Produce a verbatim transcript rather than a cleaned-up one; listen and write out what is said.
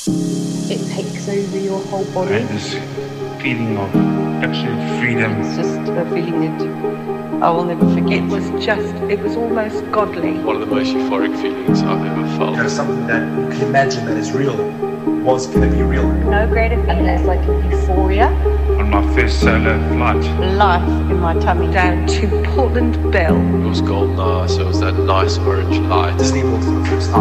It takes over your whole body. And this feeling of absolute freedom. It's just a feeling that I will never forget. It was just, it was almost godly. One of the most euphoric feelings I've ever felt. You know, something that you can imagine that is real was going to be real. No greater feeling. It's like euphoria. On my first solo flight. Life in my tummy. Down to Portland Bill. It was golden hour, so it was that nice orange light. Disney World for the first time.